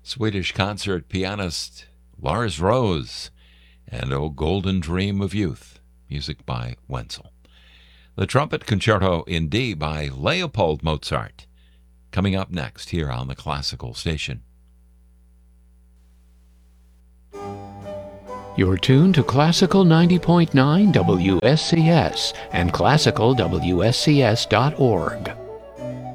Swedish concert pianist Lars Rose, and O Golden Dream of Youth, music by Wenzel. The Trumpet Concerto in D by Leopold Mozart, coming up next here on the Classical Station. You're tuned to Classical 90.9 WSCS and classicalwscs.org.